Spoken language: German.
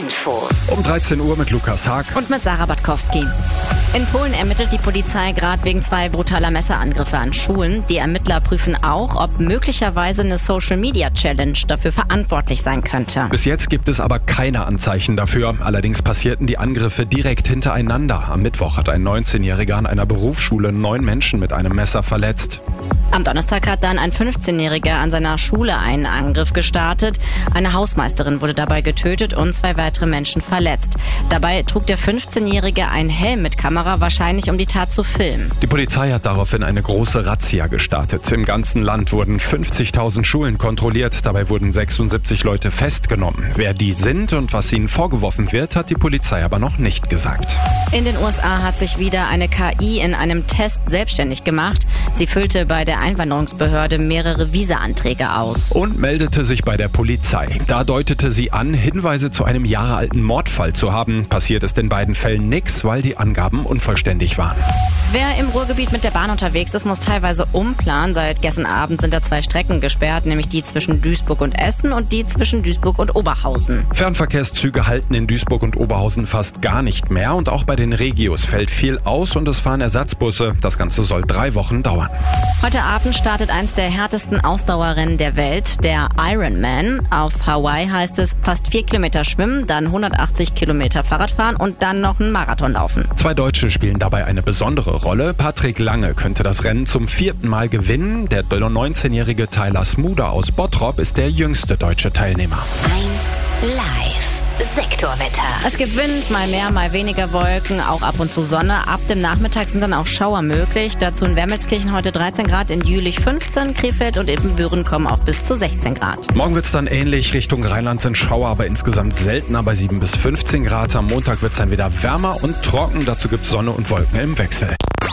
Infos. Um 13 Uhr mit Lukas Haag. Und mit Sarah Batkowski. In Polen ermittelt die Polizei gerade wegen 2 brutaler Messerangriffe an Schulen. Die Ermittler prüfen auch, ob möglicherweise eine Social-Media-Challenge dafür verantwortlich sein könnte. Bis jetzt gibt es aber keine Anzeichen dafür. Allerdings passierten die Angriffe direkt hintereinander. Am Mittwoch hat ein 19-Jähriger an einer Berufsschule 9 Menschen mit einem Messer verletzt. Am Donnerstag hat dann ein 15-Jähriger an seiner Schule einen Angriff gestartet. Eine Hausmeisterin wurde dabei getötet und 2 weitere Menschen verletzt. Dabei trug der 15-Jährige einen Helm mit Kamera, wahrscheinlich um die Tat zu filmen. Die Polizei hat daraufhin eine große Razzia gestartet. Im ganzen Land wurden 50.000 Schulen kontrolliert. Dabei wurden 76 Leute festgenommen. Wer die sind und was ihnen vorgeworfen wird, hat die Polizei aber noch nicht gesagt. In den USA hat sich wieder eine KI in einem Test selbstständig gemacht. Sie füllte bei der Einwanderungsbehörde mehrere Visa-Anträge aus. Und meldete sich bei der Polizei. Da deutete sie an, Hinweise zu einem jahrealten Mordfall zu haben. Passiert ist in beiden Fällen nichts, weil die Angaben unvollständig waren. Wer im Ruhrgebiet mit der Bahn unterwegs ist, muss teilweise umplanen. Seit gestern Abend sind da 2 Strecken gesperrt, nämlich die zwischen Duisburg und Essen und die zwischen Duisburg und Oberhausen. Fernverkehrszüge halten in Duisburg und Oberhausen fast gar nicht mehr und auch bei den Regios fällt viel aus und es fahren Ersatzbusse. Das Ganze soll 3 Wochen dauern. Heute Abend startet eins der härtesten Ausdauerrennen der Welt, der Ironman. Auf Hawaii heißt es fast 4 Kilometer schwimmen, dann 180 Kilometer Fahrradfahren und dann noch einen Marathon laufen. 2 Deutsche spielen dabei eine besondere Rolle. Patrick Lange könnte das Rennen zum 4. Mal gewinnen. Der 19-jährige Tyler Smuda aus Bottrop ist der jüngste deutsche Teilnehmer. 1 Live. Sektorwetter. Es gibt Wind, mal mehr, mal weniger Wolken, auch ab und zu Sonne. Ab dem Nachmittag sind dann auch Schauer möglich. Dazu in Wermelskirchen heute 13 Grad, in Jülich 15, Krefeld und Ibbenbüren kommen auf bis zu 16 Grad. Morgen wird es dann ähnlich. Richtung Rheinland sind Schauer, aber insgesamt seltener bei 7 bis 15 Grad. Am Montag wird es dann wieder wärmer und trocken. Dazu gibt es Sonne und Wolken im Wechsel.